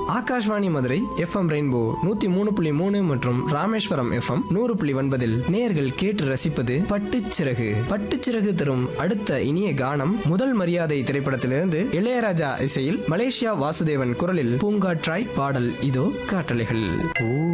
Akashvani Madurai FM rainbow 103.3 மற்றும் Rameswaram FM 100.9 நேயர்கள் கேட்டு ரசிப்பது பட்டுச்சிறகு. பட்டுச்சிறகு தரும் அடுத்த இனிய கானம் முதல் மரியாதை திரைப்படத்திலிருந்து இளையராஜா இசையில் மலேசியா வாசுதேவன் குரலில் பூங்காற்றாய் பாடல் இதோ காற்றலைகள்.